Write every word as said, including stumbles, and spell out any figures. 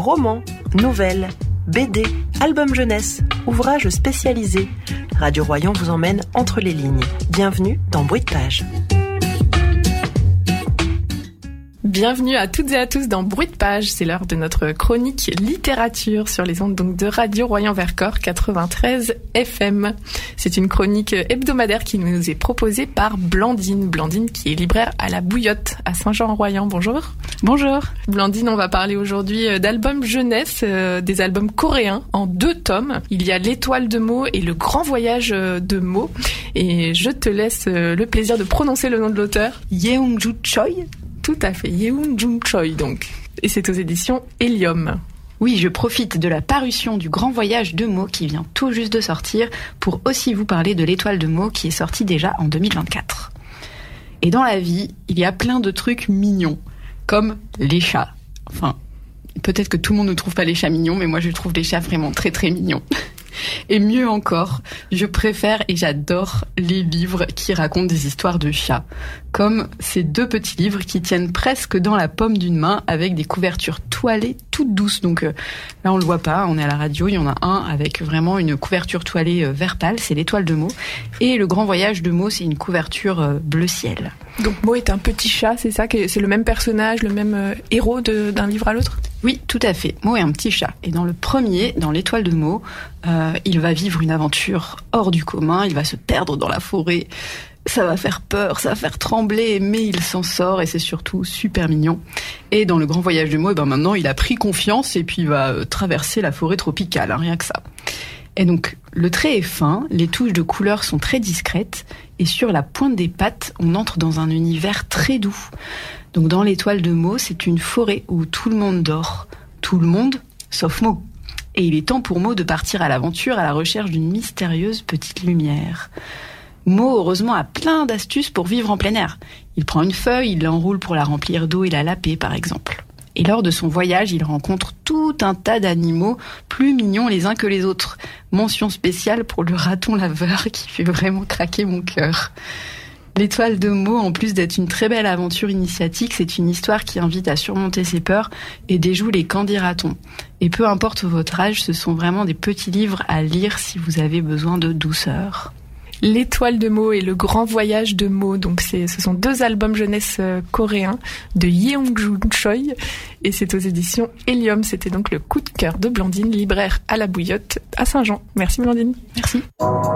Romans, nouvelles, B D, albums jeunesse, ouvrages spécialisés. Radio Royan vous emmène entre les lignes. Bienvenue dans Bruit de Page. Bienvenue à toutes et à tous dans Bruit de Page. C'est l'heure de notre chronique littérature sur les ondes donc de Radio Royan-Vercors quatre-vingt-treize F M. C'est une chronique hebdomadaire qui nous est proposée par Blandine. Blandine qui est libraire à la Bouillotte à Saint-Jean-en-Royan. Bonjour. Bonjour. Blandine, on va parler aujourd'hui d'albums jeunesse, euh, des albums coréens en deux tomes. Il y a L'Étoile de Mo et Le Grand Voyage de Mo. Et je te laisse le plaisir de prononcer le nom de l'auteur. Yeong-ju Choi. Tout à fait, Yeong-ju Choi donc. Et c'est aux éditions Helium. Oui, je profite de la parution du Grand Voyage de Mo qui vient tout juste de sortir pour aussi vous parler de L'Étoile de Mo qui est sorti déjà en deux mille vingt-quatre. Et dans la vie, il y a plein de trucs mignons, comme les chats. Enfin, peut-être que tout le monde ne trouve pas les chats mignons, mais moi je trouve les chats vraiment très très mignons. Et mieux encore, je préfère et j'adore les livres qui racontent des histoires de chats, comme ces deux petits livres qui tiennent presque dans la paume d'une main avec des couvertures toilées toutes douces. Donc euh, là on le voit pas, on est à la radio, il y en a un avec vraiment une couverture toilée euh, vert pâle, c'est L'Étoile de Mo, et Le Grand Voyage de Mo, c'est une couverture euh, bleu ciel. Donc Mo est un petit chat, c'est ça, c'est le même personnage, le même euh, héros de, d'un livre à l'autre ? Oui, tout à fait. Mo est un petit chat. Et dans le premier, dans L'Étoile de Mo, euh, il va vivre une aventure hors du commun. Il va se perdre dans la forêt. Ça va faire peur, ça va faire trembler, mais il s'en sort et c'est surtout super mignon. Et dans Le Grand Voyage de Mo, eh ben maintenant, il a pris confiance et puis il va euh, traverser la forêt tropicale, hein, rien que ça. Et donc, le trait est fin, les touches de couleurs sont très discrètes, et sur la pointe des pattes, on entre dans un univers très doux. Donc dans L'Étoile de Mo, c'est une forêt où tout le monde dort. Tout le monde, sauf Mo. Et il est temps pour Mo de partir à l'aventure à la recherche d'une mystérieuse petite lumière. Mo, heureusement, a plein d'astuces pour vivre en plein air. Il prend une feuille, il l'enroule pour la remplir d'eau et la laper, par exemple. Et lors de son voyage, il rencontre tout un tas d'animaux plus mignons les uns que les autres. Mention spéciale pour le raton laveur qui fait vraiment craquer mon cœur. L'Étoile de Mo, en plus d'être une très belle aventure initiatique, c'est une histoire qui invite à surmonter ses peurs et déjoue les candidatons. Et peu importe votre âge, ce sont vraiment des petits livres à lire si vous avez besoin de douceur. L'Étoile de Mo et Le Grand Voyage de Mo, donc c'est, ce sont deux albums jeunesse euh, coréens de Yeong-ju Choi et c'est aux éditions Helium. C'était donc le coup de cœur de Blandine, libraire à la Bouillotte à Saint-Jean. Merci Blandine. Merci.